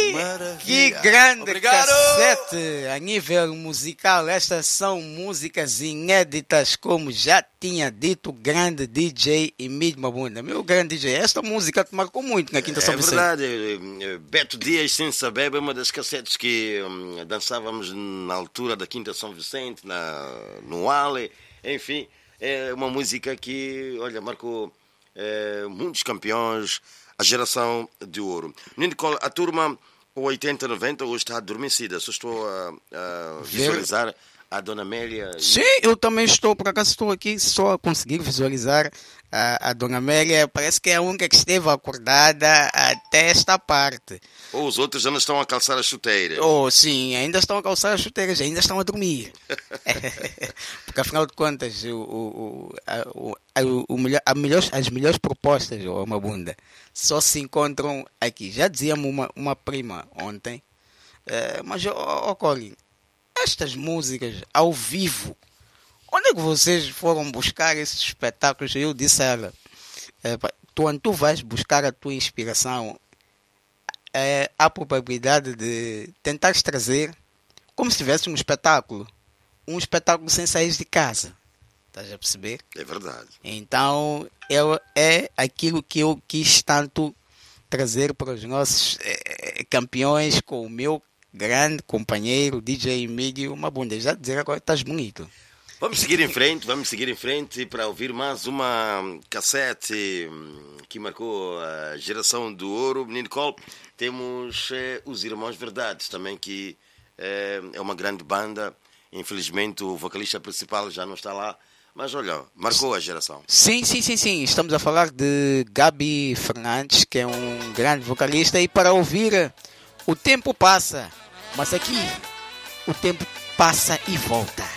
Que grande Obrigado. Cassete a nível musical. Estas são músicas inéditas, como já tinha dito o grande DJ Emílio Mabunda. Meu grande DJ, esta música te marcou muito na Quinta São Vicente. É verdade. Beto Dias, Sem Saber, é uma das cassetes que dançávamos na altura da Quinta São Vicente, no Ale. Enfim, é uma música que, olha, marcou muitos campeões, a geração de ouro. Nicole, a turma 80, 90 hoje está adormecida. Só estou a visualizar a Dona Amélia. Sim, eu também estou, por acaso estou aqui só a conseguir visualizar a Dona Amélia. Parece que é a única que esteve acordada até esta parte. Ou os outros já não estão a calçar as chuteiras. Oh, sim, ainda estão a calçar as chuteiras, ainda estão a dormir. Porque afinal de contas, as melhores propostas, Mabunda, só se encontram aqui. Já dizíamos uma prima ontem, mas, Colin, estas músicas ao vivo, onde é que vocês foram buscar esses espetáculos? Eu disse a ela, quando tu vais buscar a tua inspiração, há a probabilidade de tentares trazer como se tivesse um espetáculo sem sair de casa. Estás a perceber? É verdade. Então, é aquilo que eu quis tanto trazer para os nossos campeões, com o meu grande companheiro DJ Emílio Mabunda. Já dizer agora estás bonito. Vamos seguir em frente para ouvir mais uma cassete que marcou a geração do ouro. Menino Cole, temos os Irmãos Verdades também, que é uma grande banda. Infelizmente o vocalista principal já não está lá, mas olha, marcou a geração. Sim. Estamos a falar de Gabi Fernandes, que é um grande vocalista, e para ouvir O Tempo Passa, mas aqui o tempo passa e volta.